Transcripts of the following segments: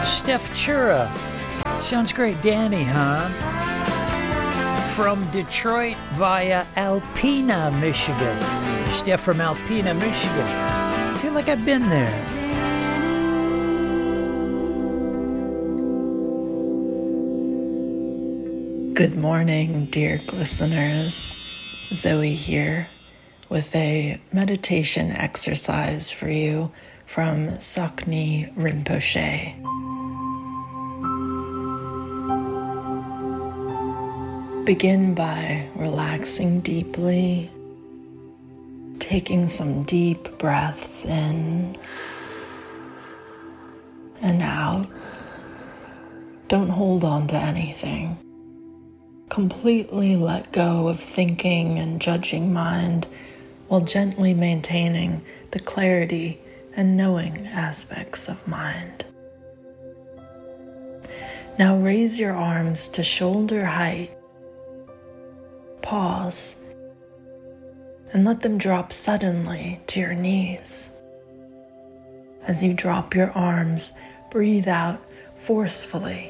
Steph Chura. Sounds great. Danny, huh? From Detroit via Alpena, Michigan. Steph from Alpena, Michigan. I feel like I've been there. Good morning, dear listeners. Zoe here with a meditation exercise for you from Sakni Rinpoche. Begin by relaxing deeply, taking some deep breaths in and out. Don't hold on to anything. Completely let go of thinking and judging mind while gently maintaining the clarity and knowing aspects of mind. Now raise your arms to shoulder height. Pause and let them drop suddenly to your knees. As you drop your arms, breathe out forcefully.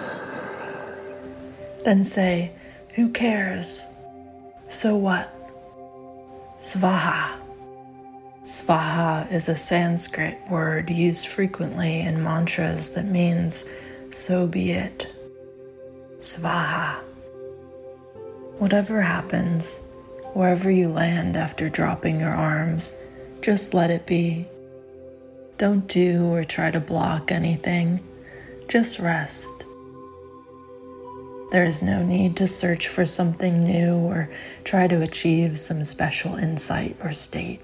Then say, "Who cares? So what?" Svaha. Svaha is a Sanskrit word used frequently in mantras that means, "So be it." Svaha. Whatever happens, wherever you land after dropping your arms, just let it be. Don't do or try to block anything. Just rest. There is no need to search for something new or try to achieve some special insight or state.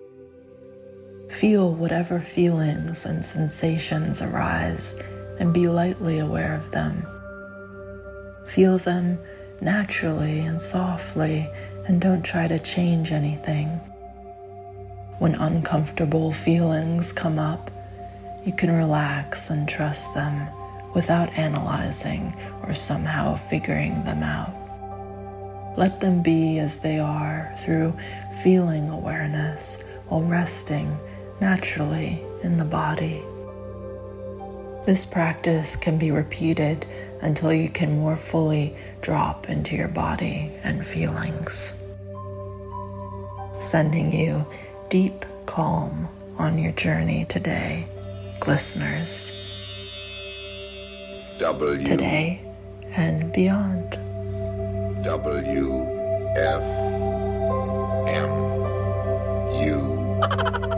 Feel whatever feelings and sensations arise and be lightly aware of them. Feel them naturally and softly, and don't try to change anything. When uncomfortable feelings come up, you can relax and trust them without analyzing or somehow figuring them out. Let them be as they are through feeling awareness while resting naturally in the body. This practice can be repeated until you can more fully drop into your body and feelings. Sending you deep calm on your journey today, listeners. Today and beyond. WFM